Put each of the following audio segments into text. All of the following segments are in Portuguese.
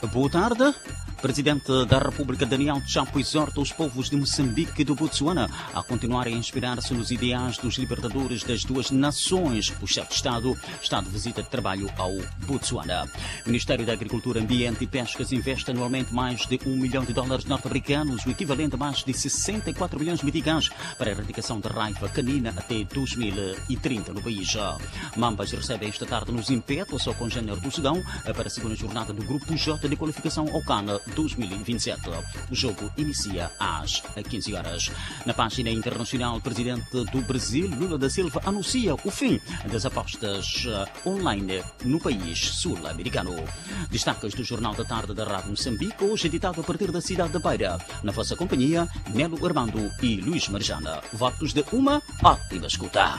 Boa tarde. Presidente da República Daniel Chapo exorta os povos de Moçambique e do Botsuana a continuarem a inspirar-se nos ideais dos libertadores das duas nações. O chefe de Estado está de visita de trabalho ao Botsuana. O Ministério da Agricultura, Ambiente e Pescas investe anualmente mais de $1 milhão norte-americanos, o equivalente a mais de 64 milhões de meticais, para a erradicação da raiva canina até 2030 no país. Mambas recebe esta tarde nos Império, ao congênero do Sudão, para a segunda jornada do Grupo J de qualificação ao CAN 2027. O jogo inicia às 15 horas. Na página internacional, o presidente do Brasil, Lula da Silva, anuncia o fim das apostas online no país sul-americano. Destaques do Jornal da Tarde da Rádio Moçambique, hoje editado a partir da cidade da Beira. Na vossa companhia, Nelo Armando e Luís Marjana. Votos de uma ótima escuta.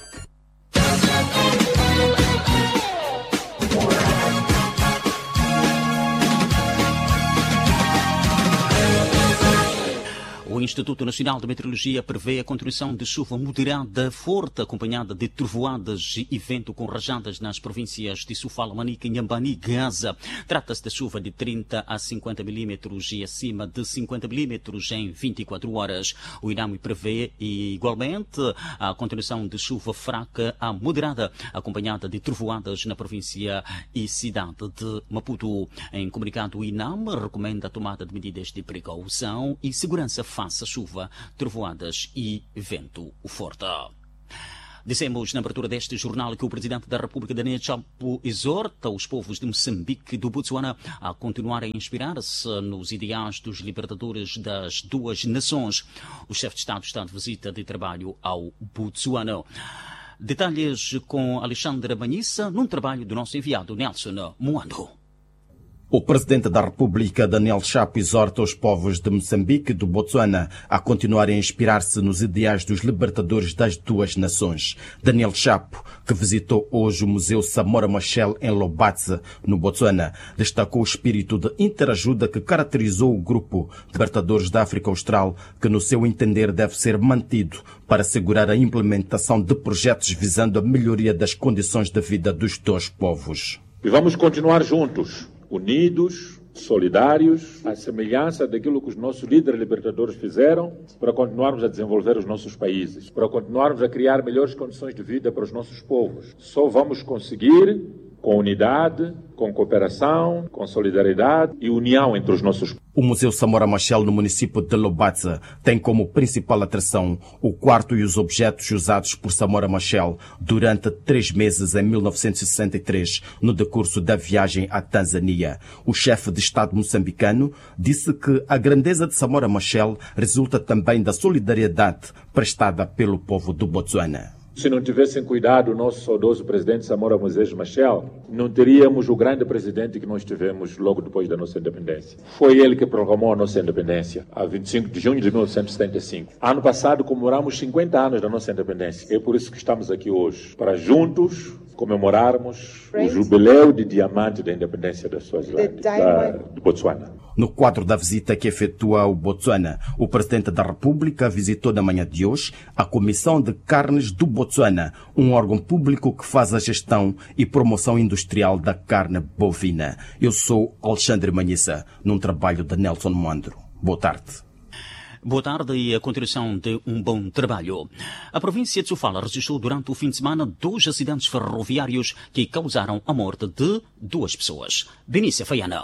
O Instituto Nacional de Meteorologia prevê a continuação de chuva moderada forte, acompanhada de trovoadas e vento com rajadas nas províncias de Sofala, Manica, Inhambane e Gaza. Trata-se de chuva de 30 a 50 milímetros e acima de 50 milímetros em 24 horas. O INAMI prevê igualmente a continuação de chuva fraca a moderada, acompanhada de trovoadas na província e cidade de Maputo. Em comunicado, o INAMI recomenda a tomada de medidas de precaução e segurança face a chuva, trovoadas e vento forte. Dissemos na abertura deste jornal que o Presidente da República, Daniel Chapo, exorta os povos de Moçambique e do Botsuana a continuarem a inspirar-se nos ideais dos libertadores das duas nações. O chefe de Estado está de visita de trabalho ao Botsuana. Detalhes com Alexandre Banhissa, num trabalho do nosso enviado Nelson Moando. O Presidente da República, Daniel Chapo, exorta os povos de Moçambique e do Botsuana a continuarem a inspirar-se nos ideais dos libertadores das duas nações. Daniel Chapo, que visitou hoje o Museu Samora Machel em Lobatse, no Botsuana, destacou o espírito de interajuda que caracterizou o grupo Libertadores da África Austral, que, no seu entender, deve ser mantido para assegurar a implementação de projetos visando a melhoria das condições de vida dos dois povos. E vamos continuar juntos, unidos, solidários, à semelhança daquilo que os nossos líderes libertadores fizeram para continuarmos a desenvolver os nossos países, para continuarmos a criar melhores condições de vida para os nossos povos. Só vamos conseguir com unidade, com cooperação, com solidariedade e união entre os nossos povos. O Museu Samora Machel, no município de Lobatse, tem como principal atração o quarto e os objetos usados por Samora Machel durante 3 meses em 1963, no decurso da viagem à Tanzânia. O chefe de Estado moçambicano disse que a grandeza de Samora Machel resulta também da solidariedade prestada pelo povo do Botsuana. Se não tivessem cuidado o nosso saudoso presidente Samora Moisés Machel, não teríamos o grande presidente que nós tivemos logo depois da nossa independência. Foi ele que proclamou a nossa independência, a 25 de junho de 1975. Ano passado comemoramos 50 anos da nossa independência. É por isso que estamos aqui hoje, para juntos comemorarmos o jubileu de diamante da independência da Suazilândia, do Botsuana. No quadro da visita que efetua ao Botsuana, o Presidente da República visitou na manhã de hoje a Comissão de Carnes do Botsuana, um órgão público que faz a gestão e promoção industrial da carne bovina. Eu sou Alexandre Manhissa, num trabalho de Nelson Moandro. Boa tarde. Boa tarde e a continuação de um bom trabalho. A província de Sofala registrou durante o fim de semana 2 acidentes ferroviários que causaram a morte de 2 pessoas. Benícia Faiana.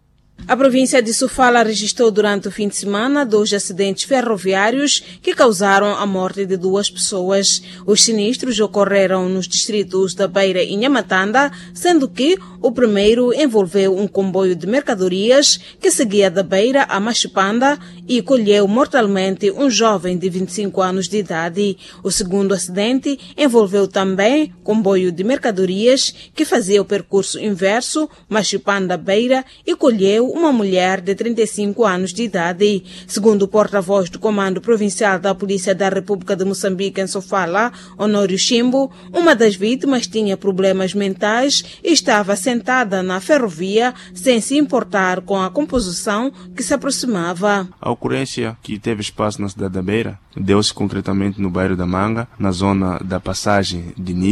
A província de Sofala registrou durante o fim de semana 2 acidentes ferroviários que causaram a morte de 2 pessoas. Os sinistros ocorreram nos distritos da Beira e Nhamatanda, sendo que o primeiro envolveu um comboio de mercadorias que seguia da Beira a Machipanda e colheu mortalmente um jovem de 25 anos de idade. O segundo acidente envolveu também comboio de mercadorias que fazia o percurso inverso, Machipanda-Beira, e colheu uma mulher de 35 anos de idade. Segundo o porta-voz do Comando Provincial da Polícia da República de Moçambique em Sofala, Honório Chimbo, uma das vítimas tinha problemas mentais e estava sentada na ferrovia sem se importar com a composição que se aproximava. A ocorrência que teve espaço na cidade da Beira deu-se concretamente no bairro da Manga, na zona da passagem de nível,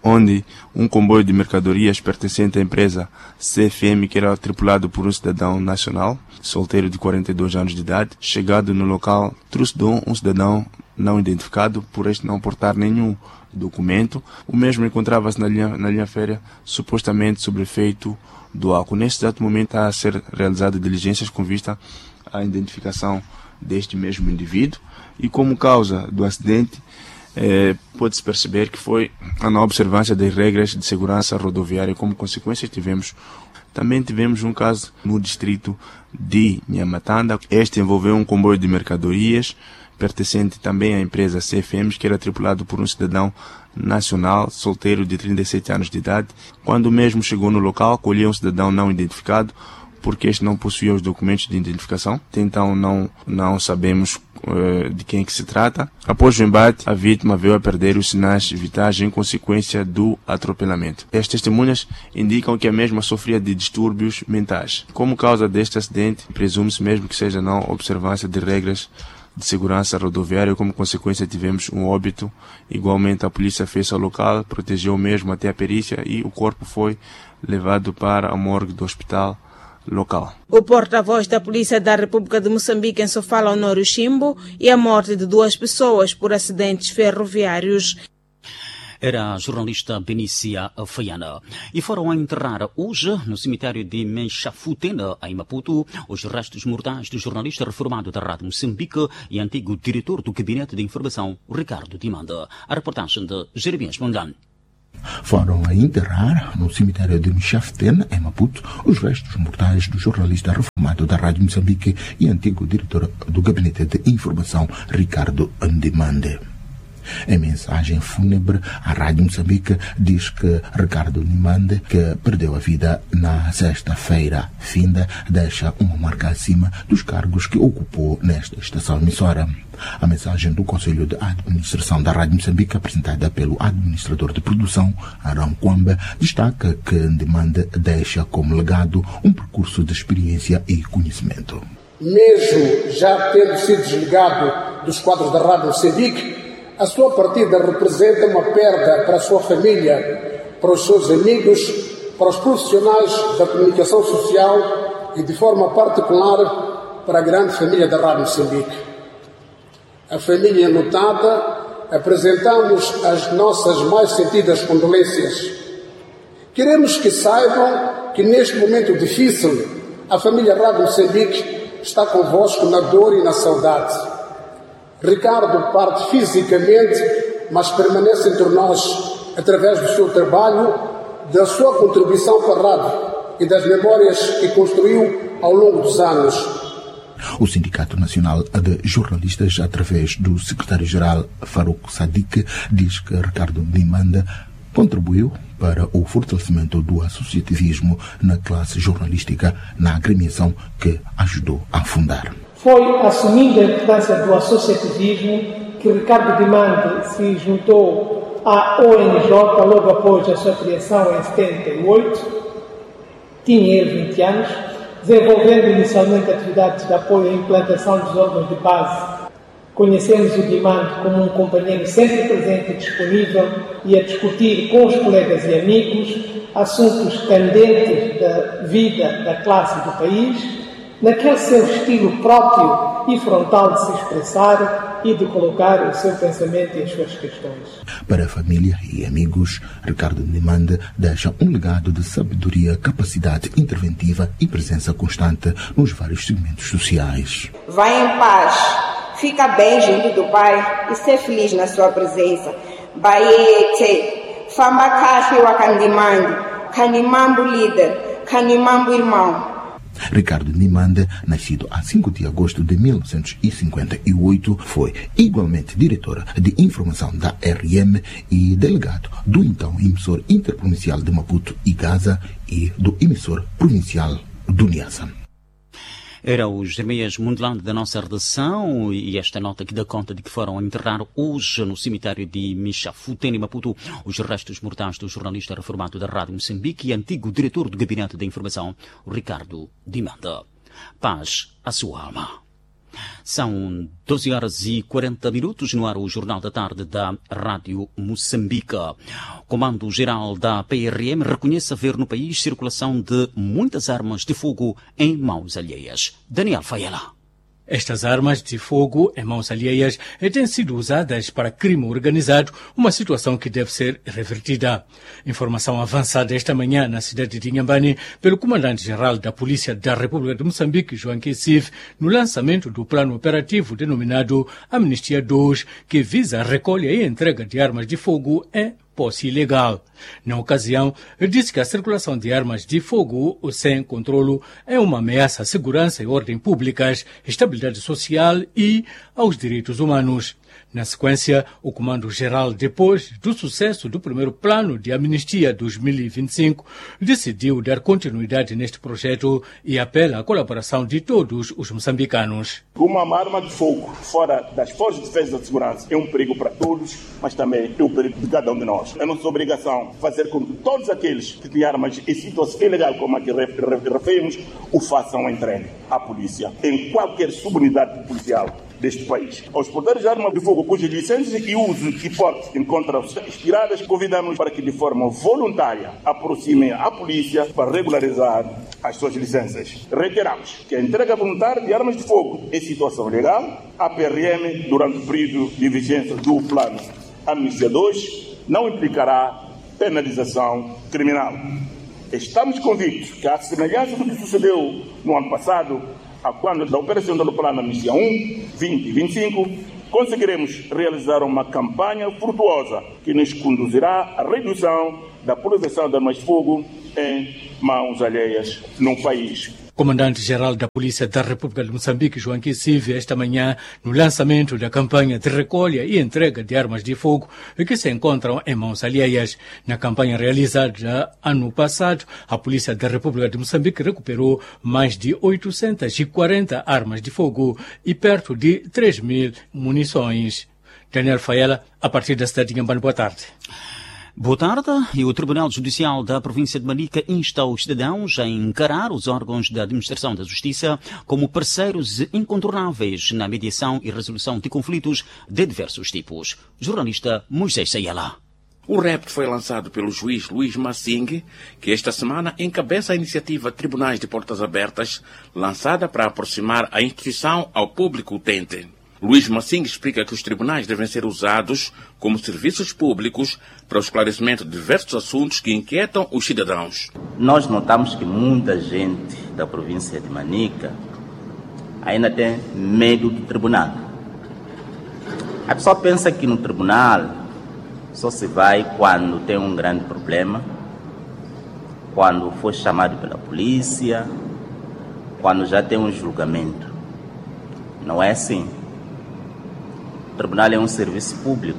onde um comboio de mercadorias pertencente à empresa CFM, que era tripulado por um cidadão nacional, solteiro de 42 anos de idade, chegado no local, trucidou um cidadão não identificado, por este não portar nenhum documento. O mesmo encontrava-se na linha férrea, supostamente sob efeito do álcool. Neste exato momento está a ser realizada diligências com vista à identificação deste mesmo indivíduo, e como causa do acidente pode-se perceber que foi a não observância das regras de segurança rodoviária. Como consequência também tivemos um caso no distrito de Nhamatanda. Este envolveu um comboio de mercadorias pertencente também à empresa CFM, que era tripulado por um cidadão nacional, solteiro de 37 anos de idade. Quando o mesmo chegou no local, colheu um cidadão não identificado, porque este não possuía os documentos de identificação. Então não sabemos de quem que se trata. Após o embate, a vítima veio a perder os sinais vitais em consequência do atropelamento. As testemunhas indicam que a mesma sofria de distúrbios mentais. Como causa deste acidente, presume-se mesmo que seja não observância de regras de segurança rodoviária. Como consequência, tivemos um óbito. Igualmente, a polícia fez ao local, protegeu o mesmo até a perícia e o corpo foi levado para a morgue do hospital local. O porta-voz da Polícia da República de Moçambique em Sofala, Honório Chimbo, e a morte de 2 pessoas por acidentes ferroviários. Era a jornalista Benícia Faiana. E foram a enterrar hoje, no cemitério de Menchafutena, em Maputo, os restos mortais do jornalista reformado da Rádio Moçambique e antigo diretor do Gabinete de Informação, Ricardo Dimanda. A reportagem de Jeremias Mondlane. Foram a enterrar no cemitério de Menchafutena, em Maputo, os restos mortais do jornalista reformado da Rádio Moçambique e antigo diretor do Gabinete de Informação, Ricardo Ndimande. Em mensagem fúnebre, a Rádio Moçambique diz que Ricardo Ndimande, que perdeu a vida na sexta-feira finda, deixa uma marca acima dos cargos que ocupou nesta estação emissora. A mensagem do Conselho de Administração da Rádio Moçambique, apresentada pelo administrador de produção, Arão Kwamba, destaca que Ndimande deixa como legado um percurso de experiência e conhecimento. Mesmo já tendo sido desligado dos quadros da Rádio Moçambique, a sua partida representa uma perda para a sua família, para os seus amigos, para os profissionais da comunicação social e, de forma particular, para a grande família da Rádio Moçambique. A família notada, apresentamos as nossas mais sentidas condolências. Queremos que saibam que neste momento difícil, a família Rádio Moçambique está convosco na dor e na saudade. Ricardo parte fisicamente, mas permanece entre nós através do seu trabalho, da sua contribuição para a rádio e das memórias que construiu ao longo dos anos. O Sindicato Nacional de Jornalistas, através do secretário-geral Farouk Sadiq, diz que Ricardo Ndimande contribuiu para o fortalecimento do associativismo na classe jornalística, na agremiação que ajudou a fundar. Foi assumindo a importância do associativismo que Ricardo Ndimande se juntou à ONJ logo após a sua criação em 78. Tinha ele 20 anos, desenvolvendo inicialmente atividades de apoio à implantação dos órgãos de base. Conhecemos o Ndimande como um companheiro sempre presente e disponível e a discutir com os colegas e amigos assuntos candentes da vida da classe do país, naquele seu estilo próprio e frontal de se expressar e de colocar o seu pensamento e as suas questões. Para a família e amigos, Ricardo Ndimande deixa um legado de sabedoria, capacidade interventiva e presença constante nos vários segmentos sociais. Vai em paz, fica bem junto do Pai e ser feliz na sua presença. Baete, famba kafi wa Ndimande, Kanimambo líder, Kanimambo irmão. Ricardo Ndimande, nascido a 5 de agosto de 1958, foi igualmente diretor de informação da RM e delegado do então emissor interprovincial de Maputo e Gaza e do emissor provincial do Niassa. Era o Jeremias Mondlane da nossa redação e esta nota que dá conta de que foram enterrar hoje no cemitério de Menchafutena, em Maputo, os restos mortais do jornalista reformado da Rádio Moçambique e antigo diretor do Gabinete de Informação, Ricardo Dimanda. Paz à sua alma. São 12h40 no ar o Jornal da Tarde da Rádio Moçambique. O Comando-Geral da PRM reconhece haver no país circulação de muitas armas de fogo em mãos alheias. Daniel Fayela. Estas armas de fogo em mãos alheias têm sido usadas para crime organizado, uma situação que deve ser revertida. Informação avançada esta manhã na cidade de Inhambane pelo Comandante-Geral da Polícia da República de Moçambique, João Kessive, no lançamento do plano operativo denominado Amnistia 2, que visa a recolha e entrega de armas de fogo em posse ilegal. Na ocasião, disse que a circulação de armas de fogo sem controlo é uma ameaça à segurança e ordem públicas, estabilidade social e aos direitos humanos. Na sequência, o Comando-Geral, depois do sucesso do primeiro plano de amnistia 2025, decidiu dar continuidade neste projeto e apela à colaboração de todos os moçambicanos. Uma arma de fogo fora das forças de defesa e segurança é um perigo para todos, mas também é um perigo de cada um de nós. É nossa obrigação fazer com que todos aqueles que têm armas em situação ilegal, como a que referimos, o façam entregue à polícia, em qualquer subunidade policial deste país. Aos portadores de armas de fogo cujas licenças e uso e porte encontram-se expiradas, convidamos para que de forma voluntária aproximem a polícia para regularizar as suas licenças. Reiteramos que a entrega voluntária de armas de fogo é situação legal. A PRM, durante o período de vigência do plano Amnistia 2, não implicará penalização criminal. Estamos convictos que, à semelhança do que sucedeu no ano passado, a quando da operação do plano Amnistia 1, 20 e 25, conseguiremos realizar uma campanha frutuosa que nos conduzirá à redução da proliferação de armas de fogo em mãos alheias no país. Comandante-Geral da Polícia da República de Moçambique, João Kessive, esta manhã no lançamento da campanha de recolha e entrega de armas de fogo que se encontram em mãos alheias. Na campanha realizada ano passado, a Polícia da República de Moçambique recuperou mais de 840 armas de fogo e perto de 3.000 munições. Daniel Fayela, a partir da cidade de Inhambane, boa tarde. Boa tarde. E o Tribunal Judicial da província de Manica insta os cidadãos a encarar os órgãos da administração da justiça como parceiros incontornáveis na mediação e resolução de conflitos de diversos tipos. Jornalista Moisés Sayala. O repto foi lançado pelo juiz Luís Massing, que esta semana encabeça a iniciativa Tribunais de Portas Abertas, lançada para aproximar a instituição ao público utente. Luís Massing explica que os tribunais devem ser usados como serviços públicos para o esclarecimento de diversos assuntos que inquietam os cidadãos. Nós notamos que muita gente da província de Manica ainda tem medo do tribunal. A pessoa pensa que no tribunal só se vai quando tem um grande problema, quando foi chamado pela polícia, quando já tem um julgamento. Não é assim. O tribunal é um serviço público.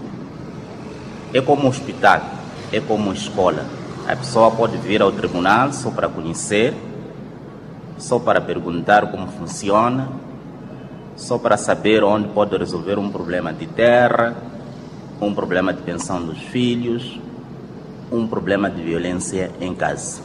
É como um hospital, é como uma escola. A pessoa pode vir ao tribunal só para conhecer, só para perguntar como funciona, só para saber onde pode resolver um problema de terra, um problema de pensão dos filhos, um problema de violência em casa.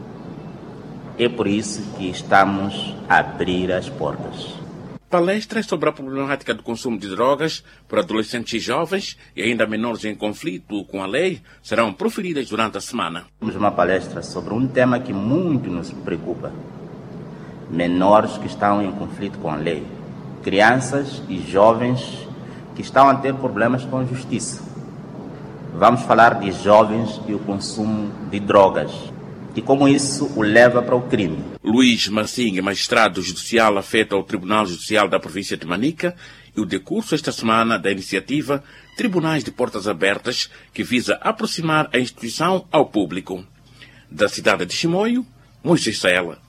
É por isso que estamos a abrir as portas. Palestras sobre a problemática do consumo de drogas por adolescentes e jovens e ainda menores em conflito com a lei serão proferidas durante a semana. Temos uma palestra sobre um tema que muito nos preocupa. Menores que estão em conflito com a lei. Crianças e jovens que estão a ter problemas com a justiça. Vamos falar de jovens e o consumo de drogas. E como isso o leva para o crime. Luís Massing, magistrado judicial afeto ao Tribunal Judicial da província de Manica, e o decurso esta semana da iniciativa Tribunais de Portas Abertas, que visa aproximar a instituição ao público. Da cidade de Chimoio, Moisés Saela.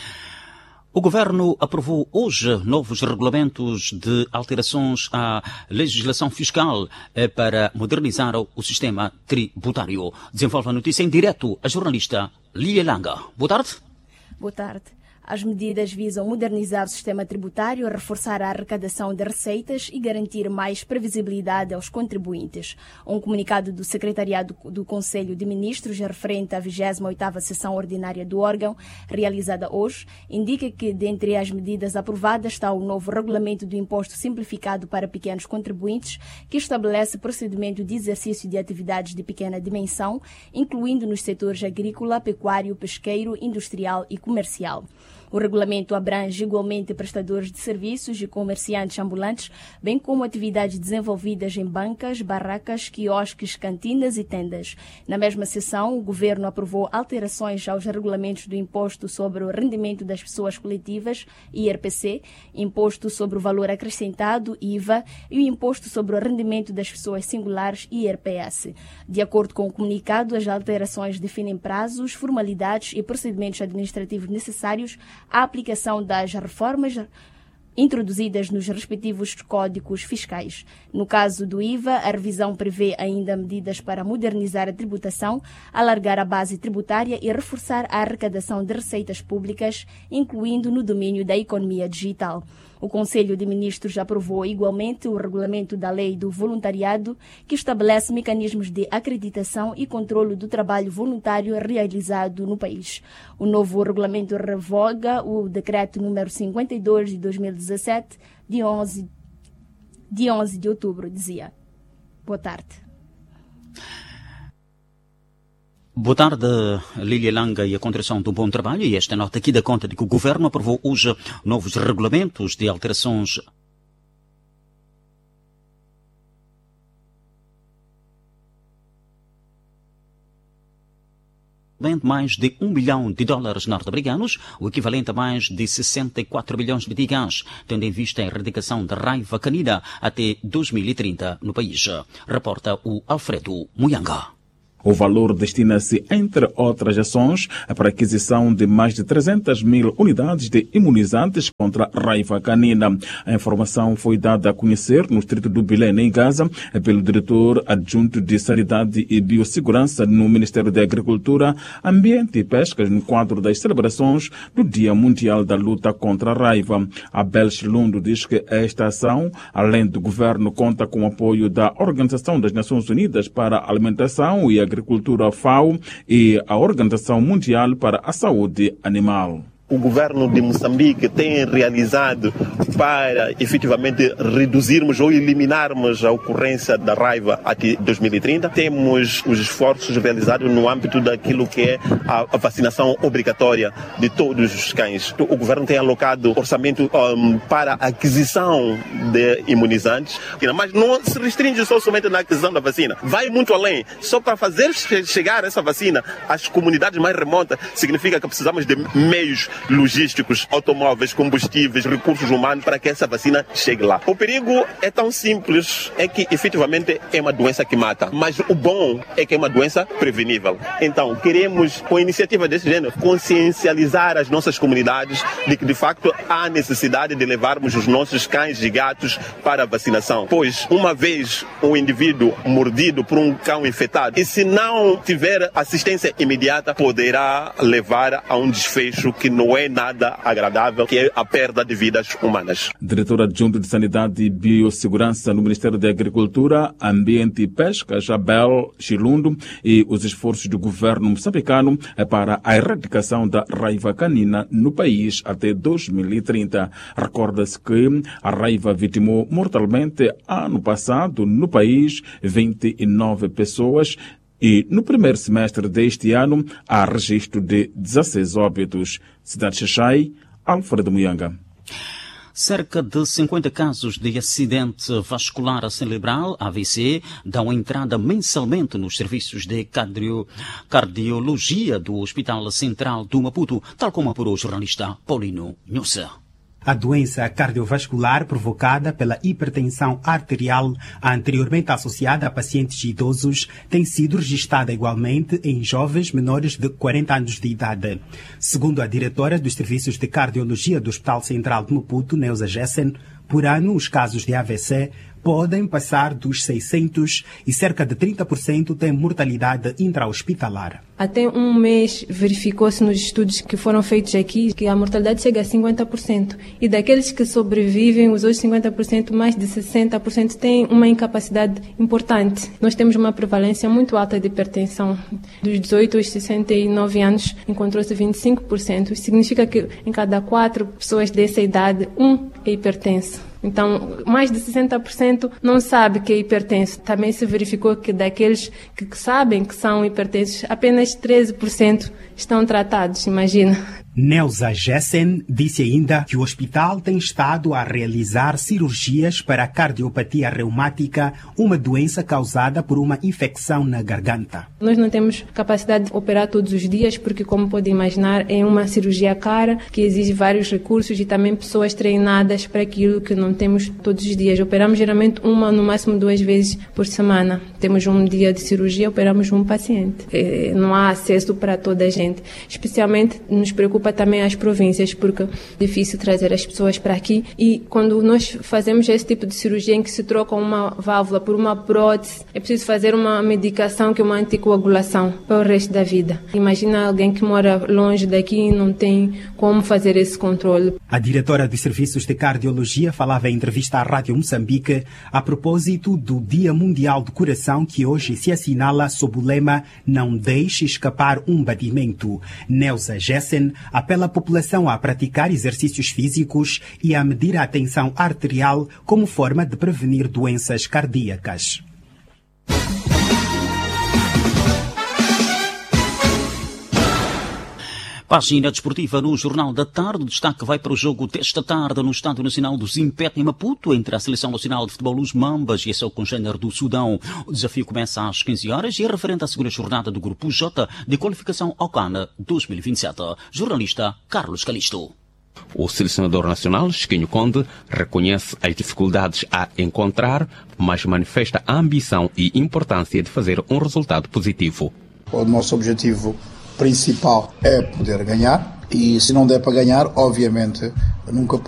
O Governo aprovou hoje novos regulamentos de alterações à legislação fiscal para modernizar o sistema tributário. Desenvolve a notícia em direto a jornalista Lilia Langa. Boa tarde. Boa tarde. As medidas visam modernizar o sistema tributário, reforçar a arrecadação de receitas e garantir mais previsibilidade aos contribuintes. Um comunicado do Secretariado do Conselho de Ministros, referente à 28ª sessão ordinária do órgão, realizada hoje, indica que, dentre as medidas aprovadas, está o novo regulamento do imposto simplificado para pequenos contribuintes, que estabelece procedimento de exercício de atividades de pequena dimensão, incluindo nos setores agrícola, pecuário, pesqueiro, industrial e comercial. O regulamento abrange igualmente prestadores de serviços e comerciantes ambulantes, bem como atividades desenvolvidas em bancas, barracas, quiosques, cantinas e tendas. Na mesma sessão, o Governo aprovou alterações aos regulamentos do Imposto sobre o Rendimento das Pessoas Coletivas, IRPC, Imposto sobre o Valor Acrescentado, IVA, e o Imposto sobre o Rendimento das Pessoas Singulares, IRPS. De acordo com o comunicado, as alterações definem prazos, formalidades e procedimentos administrativos necessários à aplicação das reformas introduzidas nos respectivos códigos fiscais. No caso do IVA, a revisão prevê ainda medidas para modernizar a tributação, alargar a base tributária e reforçar a arrecadação de receitas públicas, incluindo no domínio da economia digital. O Conselho de Ministros aprovou igualmente o regulamento da Lei do Voluntariado, que estabelece mecanismos de acreditação e controlo do trabalho voluntário realizado no país. O novo regulamento revoga o Decreto número 52 de 2017, de 11 de outubro, dizia. Boa tarde. Boa tarde, Lília Langa, e a continuação do bom trabalho. E esta nota aqui dá conta de que o Governo aprovou hoje novos regulamentos de alterações mais de $1 bilhão norte-americanos, o equivalente a mais de 64 bilhões de meticais, tendo em vista a erradicação da raiva canina até 2030 no país. Reporta o Alfredo Muyanga. O valor destina-se, entre outras ações, para a aquisição de mais de 300 mil unidades de imunizantes contra a raiva canina. A informação foi dada a conhecer no distrito do Bilene, em Gaza, pelo diretor adjunto de Sanidade e Biossegurança no Ministério da Agricultura, Ambiente e Pescas, no quadro das celebrações do Dia Mundial da Luta contra a Raiva. Abel Chilundo diz que esta ação, além do governo, conta com o apoio da Organização das Nações Unidas para a Alimentação e Agricultura, FAO, e a Organização Mundial para a Saúde Animal. O governo de Moçambique tem realizado para efetivamente reduzirmos ou eliminarmos a ocorrência da raiva até 2030. Temos os esforços realizados no âmbito daquilo que é a vacinação obrigatória de todos os cães. O governo tem alocado orçamento para a aquisição de imunizantes, mas não se restringe somente na aquisição da vacina. Vai muito além. Só para fazer chegar essa vacina às comunidades mais remotas, significa que precisamos de meios logísticos, automóveis, combustíveis, recursos humanos para que essa vacina chegue lá. O perigo é tão simples, é que efetivamente é uma doença que mata, mas o bom é que é uma doença prevenível. Então, queremos, com iniciativa desse gênero, consciencializar as nossas comunidades de que, de facto, há necessidade de levarmos os nossos cães e gatos para a vacinação, pois, uma vez o indivíduo mordido por um cão infectado, e se não tiver assistência imediata, poderá levar a um desfecho que não é nada agradável, que é a perda de vidas humanas. Diretor adjunto de Sanidade e Biossegurança no Ministério da Agricultura, Ambiente e Pescas, Abel Chilundo, e os esforços do governo moçambicano para a erradicação da raiva canina no país até 2030. Recorda-se que a raiva vitimou mortalmente ano passado no país 29 pessoas, e no primeiro semestre deste ano há registro de 16 óbitos. Cidade de Xaxai, Alfredo Muyanga. Cerca de 50 casos de acidente vascular cerebral, AVC, dão entrada mensalmente nos serviços de cardiologia do Hospital Central do Maputo, tal como apurou o jornalista Paulino Nhoça. A doença cardiovascular provocada pela hipertensão arterial, anteriormente associada a pacientes idosos, tem sido registrada igualmente em jovens menores de 40 anos de idade. Segundo a diretora dos serviços de cardiologia do Hospital Central de Maputo, Neuza Gessen, Por ano, os casos de AVC podem passar dos 600 e cerca de 30% têm mortalidade intra-hospitalar. Até um mês verificou-se nos estudos que foram feitos aqui que a mortalidade chega a 50%. E daqueles que sobrevivem, os outros 50%, mais de 60% têm uma incapacidade importante. Nós temos uma prevalência muito alta de hipertensão. Dos 18 aos 69 anos, encontrou-se 25%. Isso significa que em cada 4 pessoas dessa idade, 1 é hipertenso. Então, mais de 60% não sabe que é hipertenso. Também se verificou que daqueles que sabem que são hipertensos, apenas 13% estão tratados, imagina. Neuza Jessen disse ainda que o hospital tem estado a realizar cirurgias para a cardiopatia reumática, uma doença causada por uma infecção na garganta. Nós não temos capacidade de operar todos os dias porque, como pode imaginar, é uma cirurgia cara que exige vários recursos e também pessoas treinadas para aquilo que não temos todos os dias. Operamos geralmente uma, no máximo 2 vezes por semana. Temos um dia de cirurgia, operamos um paciente. Não há acesso para toda a gente. Especialmente nos preocupa também as províncias, porque é difícil trazer as pessoas para aqui. E quando nós fazemos esse tipo de cirurgia em que se troca uma válvula por uma prótese, é preciso fazer uma medicação que é uma anticoagulação para o resto da vida. Imagina alguém que mora longe daqui e não tem como fazer esse controle. A diretora dos Serviços de Cardiologia falava em entrevista à Rádio Moçambique a propósito do Dia Mundial do Coração, que hoje se assinala sob o lema "Não deixe escapar um batimento". Neuza Jessen apela à população a praticar exercícios físicos e a medir a tensão arterial como forma de prevenir doenças cardíacas. Página desportiva no Jornal da Tarde. O destaque vai para o jogo desta tarde no Estádio Nacional do Zimpete, em Maputo, entre a Seleção Nacional de Futebol Os Mambas e a seu congênere do Sudão. O desafio começa às 15 horas e é referente à segunda jornada do Grupo J de qualificação ao CAN 2027. Jornalista Carlos Calisto. O selecionador nacional, Chiquinho Conde, reconhece as dificuldades a encontrar, mas manifesta a ambição e importância de fazer um resultado positivo. O nosso objetivo principal é poder ganhar, e se não der para ganhar, obviamente nunca